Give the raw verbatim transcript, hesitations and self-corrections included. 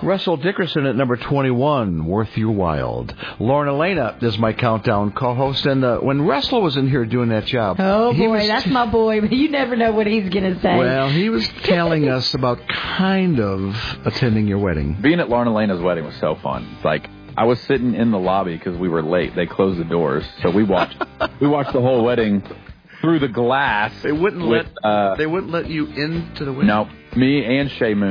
Russell Dickerson at number twenty-one, Worth Your While. Lauren Elena is my countdown co-host, and uh, when Russell was in here doing that job... Oh, boy, was that's t- my boy. You never know what he's going to say. Well, he was telling us about kind of attending your wedding. Being at Lauren Elena's wedding was so fun. It's like, I was sitting in the lobby because we were late. They closed the doors, so we watched we watched the whole wedding through the glass. They wouldn't with, let uh, they wouldn't let you into the wedding? No, me and Shay Moon.